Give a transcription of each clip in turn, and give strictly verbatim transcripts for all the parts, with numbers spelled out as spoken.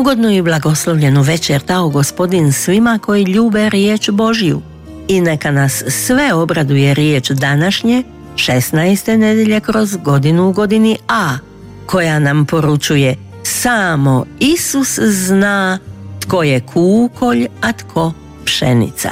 Ugodnu i blagoslovljenu večer dao Gospodin svima koji ljube riječ Božju. I neka nas sve obraduje riječ današnje, šesnaeste nedelje kroz godinu u godini A, koja nam poručuje: samo Isus zna tko je kukolj, a tko pšenica.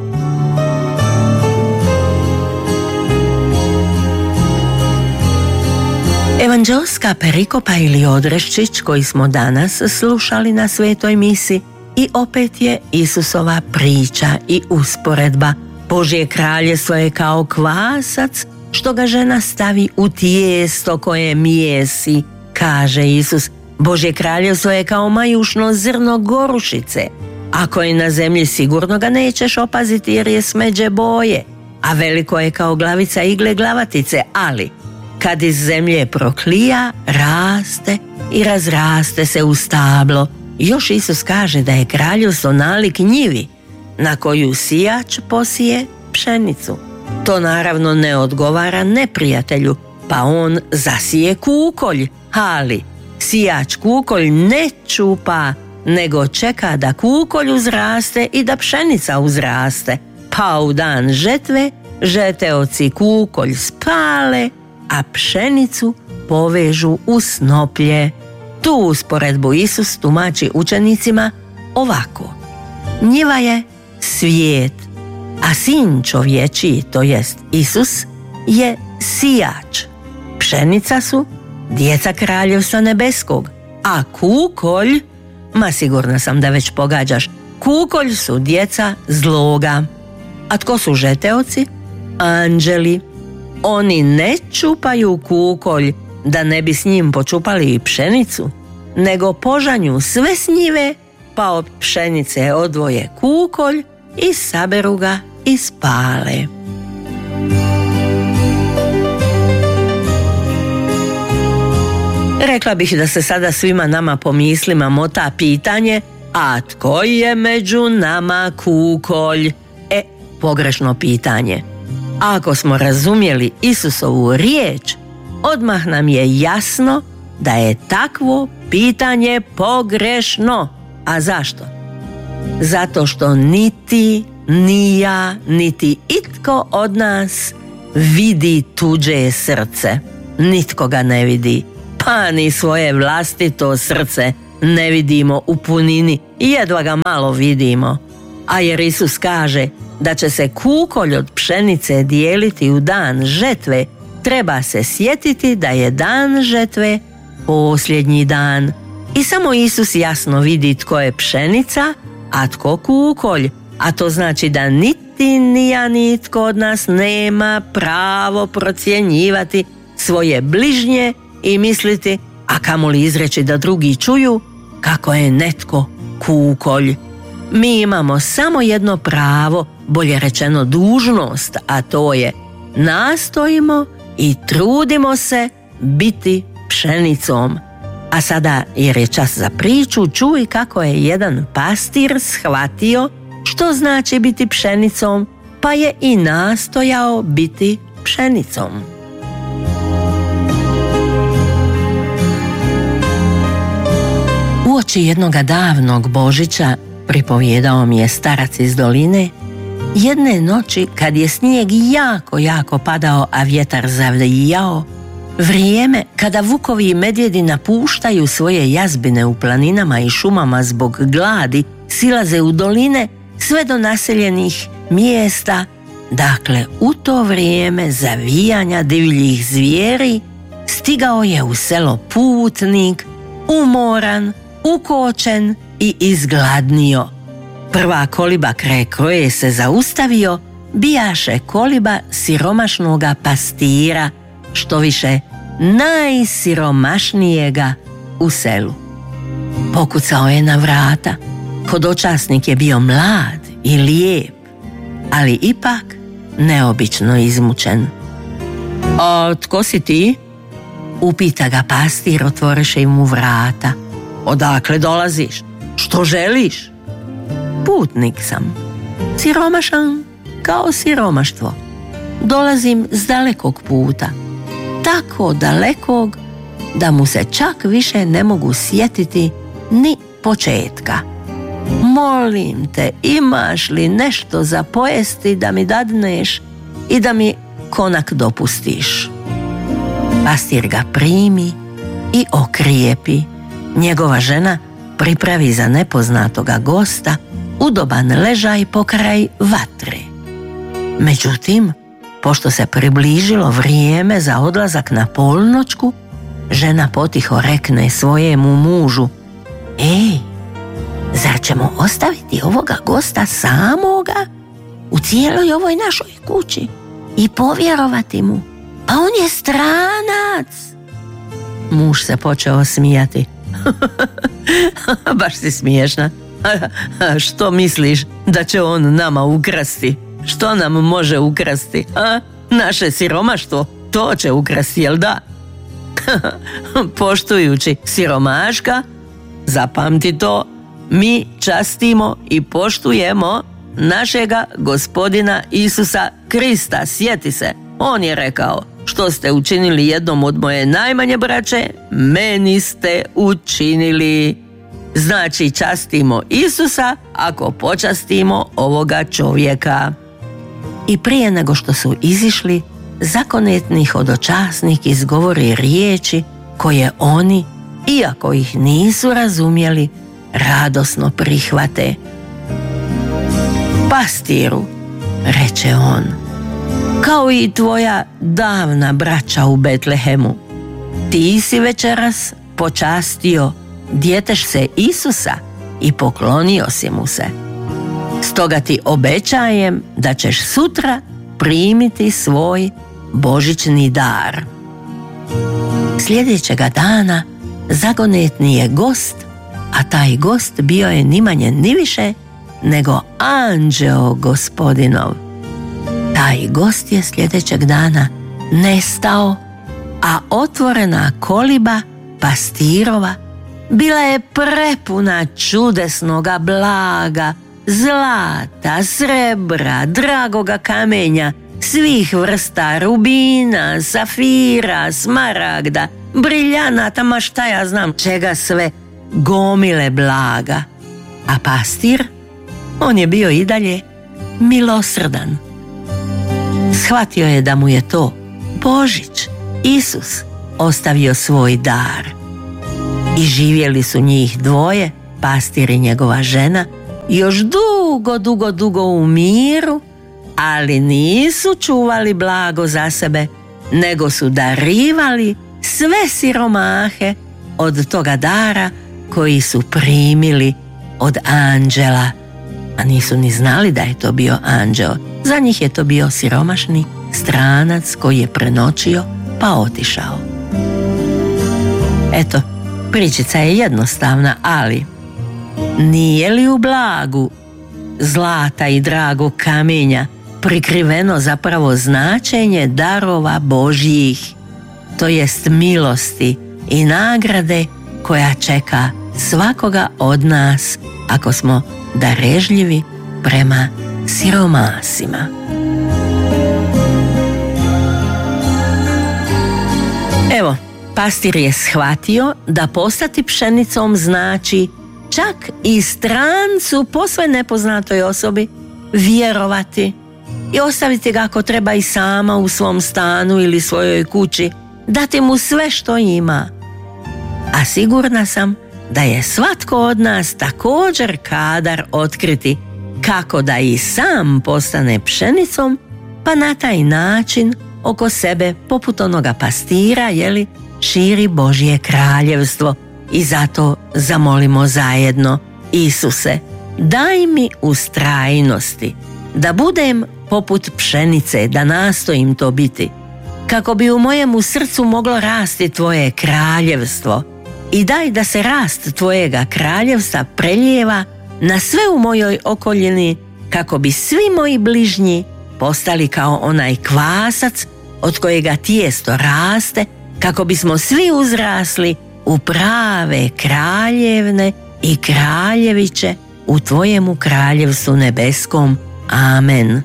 Evanđelska perikopa ili odreščić koji smo danas slušali na svetoj misi i opet je Isusova priča i usporedba. Božje kraljestvo je kao kvasac što ga žena stavi u tijesto koje mijesi, kaže Isus. Božje kraljevstvo je kao majušno zrno gorušice. Ako je na zemlji, sigurno ga nećeš opaziti jer je smeđe boje, a veliko je kao glavica igle glavatice, ali kad iz zemlje proklija, raste i razraste se u stablo. Još Isus kaže da je kraljevstvo nalik njivi na koju sijač posije pšenicu. To naravno ne odgovara neprijatelju, pa on zasije kukolj, ali sijač kukolj ne čupa, nego čeka da kukolj uzraste i da pšenica uzraste. Pa u dan žetve žeteoci kukolj spale, a pšenicu povežu u snoplje. Tu usporedbu Isus tumači učenicima ovako: njiva je svijet, a sin čovječiji, to jest Isus, je sijač. Pšenica su djeca kraljevstva nebeskog, a kukolj, ma sigurna sam da već pogađaš, kukolj su djeca zloga. A tko su žeteoci? Anđeli. Oni ne čupaju kukolj da ne bi s njim počupali i pšenicu, nego požanju sve s njive, pa od pšenice odvoje kukolj i saberu ga i spale. Rekla bih da se sada svima nama po mislima mota pitanje: a tko je među nama kukolj? E, pogrešno pitanje. Ako smo razumjeli Isusovu riječ, odmah nam je jasno da je takvo pitanje pogrešno. A zašto? Zato što niti ni ja, niti itko od nas vidi tuđe srce. Nitko ga ne vidi, pa ni svoje vlastito srce ne vidimo u punini, jedva ga malo vidimo. A jer Isus kaže da će se kukolj od pšenice dijeliti u dan žetve, treba se sjetiti da je dan žetve posljednji dan. I samo Isus jasno vidi tko je pšenica, a tko kukolj, a to znači da niti ni ja nitko od nas nema pravo procjenjivati svoje bližnje i misliti, a kamoli izreći da drugi čuju, kako je netko kukolj. Mi imamo samo jedno pravo, bolje rečeno dužnost, a to je: nastojimo i trudimo se biti pšenicom. A sada, jer je čas za priču, čuj kako je jedan pastir shvatio što znači biti pšenicom, pa je i nastojao biti pšenicom. Uoči jednoga davnog Božića, pripovijedao mi je starac iz doline, jedne noći kad je snijeg jako, jako padao, a vjetar zavijao, vrijeme kada vukovi i medvjedi napuštaju svoje jazbine u planinama i šumama zbog gladi, silaze u doline sve do naseljenih mjesta, dakle u to vrijeme zavijanja divljih zvijeri, stigao je u selo putnik, umoran, ukočen i izgladnio. Prva koliba kraj koje se zaustavio bijaše koliba siromašnoga pastira, što više najsiromašnijega u selu. Pokucao je na vrata. Hodočasnik je bio mlad i lijep, ali ipak neobično izmučen. A tko si ti? Upita ga pastir otvoreše mu vrata. Odakle dolaziš? Što želiš? Putnik sam, siromašan kao siromaštvo. Dolazim s dalekog puta, tako dalekog da mu se čak više ne mogu sjetiti ni početka. Molim te, imaš li nešto za pojesti da mi dadneš i da mi konak dopustiš? Pastir ga primi i okrijepi. Njegova žena pripravi za nepoznatoga gosta udoban ležaj pokraj vatre. Međutim, pošto se približilo vrijeme za odlazak na polnoćku, žena potiho rekne svojemu mužu: Ej, zar ćemo ostaviti ovoga gosta samoga u cijeloj ovoj našoj kući i povjerovati mu? Pa on je stranac. Muž se počeo smijati. Baš si smiješna. A što misliš da će on nama ukrasti? Što nam može ukrasti? A? Naše siromaštvo, to će ukrasti, jel da? Poštujući siromaška, zapamti to, mi častimo i poštujemo našega Gospodina Isusa Krista. Sjeti se, on je rekao: što ste učinili jednom od moje najmanje braće, meni ste učinili. Znači, častimo Isusa ako počastimo ovoga čovjeka. I prije nego što su izišli, zakonitni hodočasnik izgovori riječi koje oni, iako ih nisu razumjeli, radosno prihvate. Pastiru, reče on, kao i tvoja davna braća u Betlehemu, ti si večeras počastio djeteš se Isusa i poklonio si mu se. Stoga ti obećajem da ćeš sutra primiti svoj božićni dar. Sljedećega dana zagonetni je gost, a taj gost bio je ni manje ni više nego anđeo Gospodinov. Taj gost je sljedećeg dana nestao, a otvorena koliba pastirova bila je prepuna čudesnoga blaga, zlata, srebra, dragoga kamenja, svih vrsta rubina, safira, smaragda, briljanata, ma šta ja znam čega sve, gomile blaga. A pastir, on je bio i dalje milosrdan. Shvatio je da mu je to Božić, Isus, ostavio svoj dar. I živjeli su njih dvoje, pastir i njegova žena, još dugo, dugo, dugo u miru, ali nisu čuvali blago za sebe, nego su darivali sve siromahe od toga dara koji su primili od anđela, a nisu ni znali da je to bio anđeo. Za njih je to bio siromašni stranac koji je prenoćio pa otišao. Eto, pričica je jednostavna, ali nije li u blagu zlata i dragog kamenja prikriveno zapravo značenje darova Božjih, to jest milosti i nagrade koja čeka svakoga od nas ako smo darežljivi prema siromasima. Evo, pastir je shvatio da postati pšenicom znači čak i strancu, posve nepoznatoj osobi, vjerovati i ostaviti ga ako treba i sama u svom stanu ili svojoj kući, dati mu sve što ima. A sigurna sam da je svatko od nas također kadar otkriti kako da i sam postane pšenicom, pa na taj način oko sebe, poput onoga pastira, jeli, širi Božje kraljevstvo. I zato zamolimo zajedno: Isuse, daj mi ustrajnosti da budem poput pšenice, da nastojim to biti, kako bi u mojemu srcu moglo rasti tvoje kraljevstvo, i daj da se rast tvojega kraljevstva preljeva na sve u mojoj okoljini, kako bi svi moji bližnji postali kao onaj kvasac od kojega tijesto raste, kako bismo svi uzrasli u prave kraljevne i kraljeviće u tvojemu kraljevstvu nebeskom. Amen.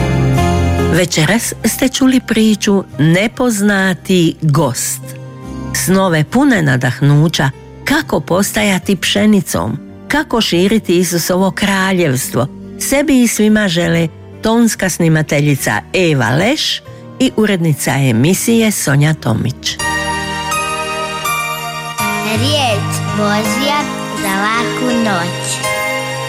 Večeras ste čuli priču Nepoznati gost. snove pune nadahnuća kako postajati pšenicom, kako širiti Isusovo kraljevstvo, sebi i svima žele tonska snimateljica Eva Leš i urednica emisije Sonja Tomić. Riječ Božja za laku noć.